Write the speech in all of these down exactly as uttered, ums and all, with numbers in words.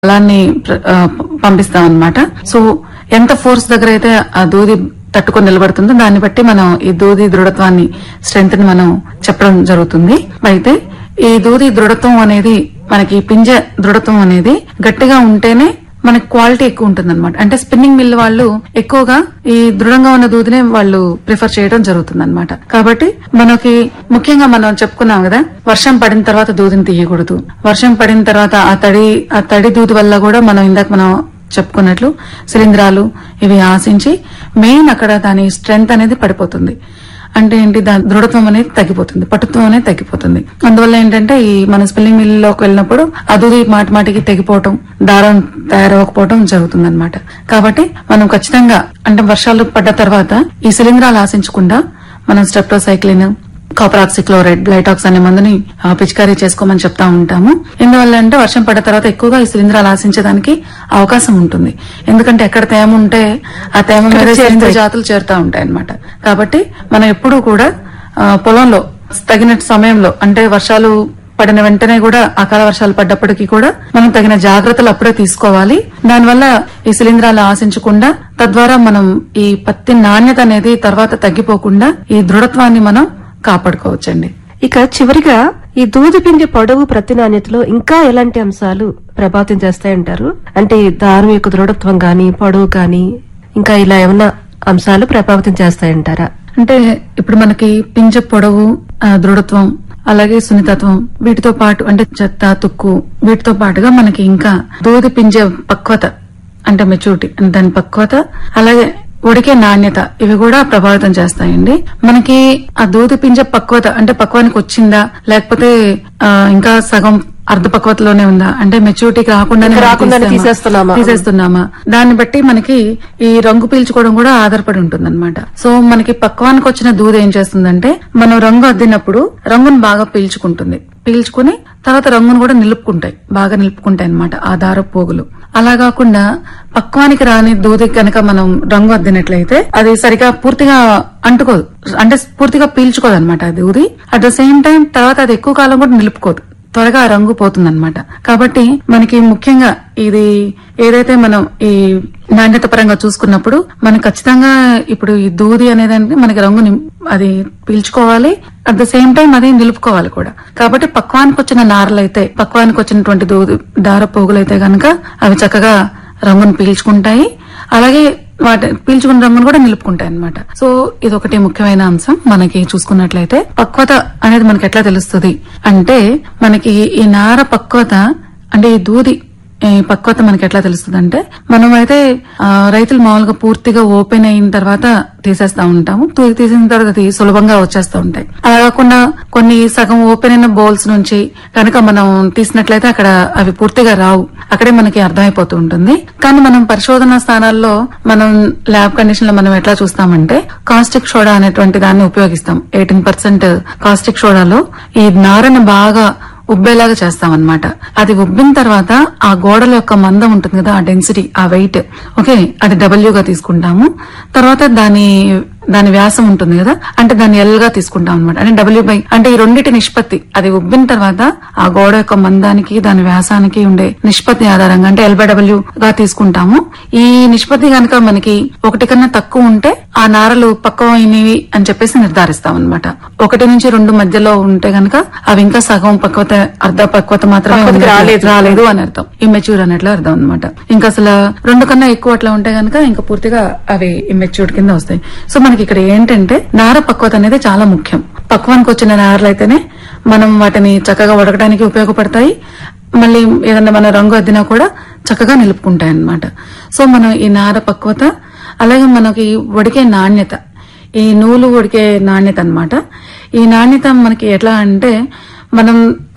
బలాన్ని పంపిస్తాం అన్నమాట. సో ఎంత ఫోర్స్ దగ్గర అయితే ఆ దూది తట్టుకొని నిలబడుతుందో దాన్ని బట్టి మనం ఈ దూది దృఢత్వాన్ని స్ట్రెంత్ ని మనం చెప్పడం జరుగుతుంది. అయితే ఈ దూది దృఢత్వం అనేది మనకి పింజ దృఢత్వం అనేది గట్టిగా ఉంటేనే మనకి క్వాలిటీ ఎక్కువ ఉంటుంది అనమాట. అంటే స్పిన్నింగ్ మిల్ వాళ్ళు ఎక్కువగా ఈ దృఢంగా ఉన్న దూదినే వాళ్ళు ప్రిఫర్ చేయడం జరుగుతుంది అనమాట. కాబట్టి మనకి ముఖ్యంగా మనం చెప్పుకున్నాం కదా, వర్షం పడిన తర్వాత దూదిని తీయకూడదు. వర్షం పడిన తర్వాత ఆ తడి ఆ తడి దూది వల్ల కూడా మనం ఇందాక మనం చెప్పుకున్నట్లు శిలీంధ్రాలు ఇవి ఆశించి మెయిన్ అక్కడ దాని స్ట్రెంగ్త్ అనేది పడిపోతుంది. అంటే ఏంటి, దాని దృఢత్వం అనేది తగ్గిపోతుంది, పటుత్వం అనేది తగ్గిపోతుంది. అందువల్ల ఏంటంటే ఈ మన స్పిన్నింగ్ మిల్ లోకి వెళ్ళినప్పుడు అదుది మాటి మాటికి తెగిపోవటం, దారం తయారవకపోవడం జరుగుతుంది అనమాట. కాబట్టి మనం ఖచ్చితంగా అంటే వర్షాలు పడ్డ తర్వాత ఈ శిలీంధ్రాలు ఆశించకుండా మనం స్ట్రెప్టోసైక్లిన్, కాపర్ ఆక్సిక్లోరైడ్, బ్లైటాక్స్ అనే మందుని పిచికారీ చేసుకోమని చెప్తా ఉంటాము. ఎందువల్ల అంటే వర్షం పడ్డ తర్వాత ఎక్కువగా ఈ శిలీంధ్రాలు ఆశించడానికి అవకాశం ఉంటుంది. ఎందుకంటే ఎక్కడ తేమ ఉంటే ఆ తేమ మీద శిలీంధ్ర జాతులు చేరుతా ఉంటాయి అన్నమాట. కాబట్టి మనం ఎప్పుడూ కూడా పొలంలో తగిన సమయంలో అంటే వర్షాలు పడిన వెంటనే కూడా అకాల వర్షాలు పడ్డప్పటికీ కూడా మనం తగిన జాగ్రత్తలు అప్పుడే తీసుకోవాలి. దానివల్ల ఈ శిలీంధ్రాలు ఆశించకుండా తద్వారా మనం ఈ పత్తి నాణ్యత అనేది తర్వాత తగ్గిపోకుండా ఈ దృఢత్వాన్ని మనం కాపాడుకోవచ్చండి. ఇక చివరిగా ఈ దూది పిండి పొడవు ప్రతి నాణ్యతలో ఇంకా ఎలాంటి అంశాలు ప్రభావితం చేస్తాయంటారు? అంటే దారం యొక్క దృఢత్వం గాని, పొడవు గాని, ఇంకా ఇలా ఏమన్నా అంశాలు ప్రభావితం చేస్తాయంటారా? అంటే ఇప్పుడు మనకి పింజ పొడవు, దృఢత్వం, అలాగే సున్నితత్వం, వీటితో పాటు అంటే చెత్త, తుక్కు, వీటితో పాటుగా మనకి ఇంకా దూది పింజ పక్వత అంటే మెచ్యూరిటీ అంటే దాని పక్వత, అలాగే ఉడికే నాణ్యత, ఇవి కూడా ప్రభావితం చేస్తాయండి. మనకి ఆ దూది పింజ పక్వత అంటే పక్వానికి వచ్చిందా, లేకపోతే ఇంకా సగం అర్ధ పక్వతలోనే ఉందా, అంటే మెచ్యూరిటీకి రాకుండానే తీసేస్తున్నామా తీసేస్తున్నామా దాన్ని బట్టి మనకి ఈ రంగు పీల్చుకోవడం కూడా ఆధారపడి ఉంటుంది అనమాట. సో మనకి పక్వానికి వచ్చిన దూది ఏం చేస్తుందంటే మనం రంగు అద్దినప్పుడు రంగును బాగా పీల్చుకుంటుంది. పీల్చుకుని తర్వాత రంగును కూడా నిలుపుకుంటాయి, బాగా నిలుపుకుంటాయి అనమాట ఆ దార పోగులు. అలా కాకుండా పక్వానికి రాని దూది కనుక మనం రంగు అద్దినట్లయితే అది సరిగా పూర్తిగా అంటుకోదు, అంటే పూర్తిగా పీల్చుకోదు అనమాట ఆ దూది. అట్ ద సేమ్ టైం తర్వాత అది ఎక్కువ కాలం కూడా నిలుపుకోదు, త్వరగా ఆ రంగు పోతుందన్నమాట. కాబట్టి మనకి ముఖ్యంగా ఇది ఏదైతే మనం ఈ నాణ్యత పరంగా చూసుకున్నప్పుడు మనకి ఖచ్చితంగా ఇప్పుడు ఈ దూది అనేదానికి మనకి రంగు అది పీల్చుకోవాలి, అట్ ద సేమ్ టైం అది నిలుపుకోవాలి కూడా. కాబట్టి పక్వానికి వచ్చిన నారలైతే, పక్వానికి వచ్చినటువంటి దూది దార పోగులైతే గనక అవి చక్కగా రంగును పీల్చుకుంటాయి, అలాగే వాటి పీల్చుకున్న రంగును కూడా నిలుపుకుంటాయి అన్నమాట. సో ఇది ఒకటి ముఖ్యమైన అంశం. మనకి చూసుకున్నట్లయితే పక్వత అనేది మనకి ఎట్లా తెలుస్తుంది అంటే, మనకి ఈ నార పక్వత అంటే ఈ దూది పక్వత మనకి ఎట్లా తెలుస్తుంది అంటే, మనం అయితే రైతులు మామూలుగా పూర్తిగా ఓపెన్ అయిన తర్వాత తీసేస్తా ఉంటాము. తీసిన తర్వాత అది సులభంగా వచ్చేస్తా ఉంటాయి. అలా కాకుండా కొన్ని సగం ఓపెన్ అయిన బౌల్స్ నుంచి కనుక మనం తీసినట్లయితే అక్కడ అవి పూర్తిగా రావు, అక్కడే మనకి అర్థమైపోతూ ఉంటుంది. కానీ మనం పరిశోధనా స్థానాల్లో మనం ల్యాబ్ కండిషన్ లో మనం ఎట్లా చూస్తామంటే, కాస్టిక్ సోడా అనేటువంటి దాన్ని ఉపయోగిస్తాం. ఎయిటీన్ పర్సెంట్ కాస్టిక్ సోడాలో ఈ నారను బాగా ఉబ్బేలాగా చేస్తామన్నమాట. అది ఉబ్బిన తర్వాత ఆ గోడల యొక్క మందం ఉంటుంది కదా, ఆ డెన్సిటీ, ఆ వెయిట్, ఓకే, అది డబ్ల్యూగా తీసుకుంటాము. తర్వాత దాని దాని వ్యాసం ఉంటుంది కదా, అంటే దాన్ని ఎల్ గా తీసుకుంటాం అనమాట. అంటే డబ్ల్యూ బై అంటే ఈ రెండింటి నిష్పత్తి, అది ఉబ్బిన తర్వాత ఆ గోడ యొక్క మందానికి దాని వ్యాసానికి ఉండే నిష్పత్తి ఆధారంగా అంటే ఎల్ బై డబ్ల్యూ గా తీసుకుంటాము. ఈ నిష్పత్తి కనుక మనకి ఒకటి కన్నా తక్కువ ఉంటే ఆ నారలు పక్వమైనవి అని చెప్పేసి నిర్ధారిస్తాం అనమాట. ఒకటి నుంచి రెండు మధ్యలో ఉంటే గనక అవి ఇంకా సగం పక్వత, అర్ధ పక్వత మాత్రమే రాలేదు అని అర్థం, ఇమ్మెచ్యూర్ అన్నట్లు అర్థం అనమాట. ఇంకా అసలు రెండు కన్నా ఎక్కువ అట్లా ఉంటే గనక ఇంకా పూర్తిగా అవి ఇమ్మెచ్యూర్ కింద వస్తాయి. సో మనకి ఇక్కడ ఏంటంటే నార పక్వత అనేది చాలా ముఖ్యం. పక్వానికి వచ్చిన నారలు అయితేనే మనం వాటిని చక్కగా ఉడకడానికి ఉపయోగపడతాయి, మళ్ళీ ఏదన్నా మన రంగు అద్దినా కూడా చక్కగా నిలుపుకుంటాయి అన్నమాట. సో మనం ఈ నార పక్వత, అలాగే మనకి ఉడికే నాణ్యత, ఈ నూలు ఉడికే నాణ్యత అన్నమాట. ఈ నాణ్యత మనకి ఎట్లా అంటే, మనం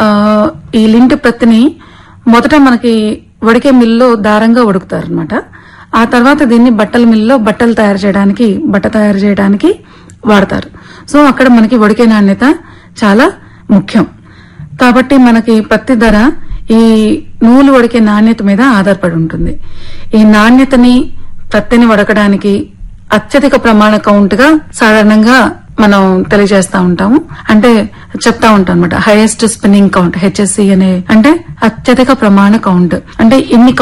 ఈ లింటి ప్రత్తిని మొదట మనకి ఉడికే మిల్లో దారంగా ఉడుకుతారు అనమాట. ఆ తర్వాత దీన్ని బట్టల మిల్లో బట్టలు తయారు చేయడానికి, బట్ట తయారు చేయడానికి వాడతారు. సో అక్కడ మనకి ఉడికే నాణ్యత చాలా ముఖ్యం. కాబట్టి మనకి పత్తి ధర ఈ నూలు ఉడికే నాణ్యత మీద ఆధారపడి ఉంటుంది. ఈ నాణ్యతని, పత్తిని ఉడకడానికి అత్యధిక ప్రమాణ కౌంట్ గా సాధారణంగా మనం తెలియజేస్తా ఉంటాము. అంటే చెప్తా ఉంటాం అనమాట, హైయెస్ట్ స్పిన్నింగ్ కౌంట్, హెచ్ఎస్సి అనే అంటే అత్యధిక ప్రమాణ కౌంట్. అంటే ఇన్ని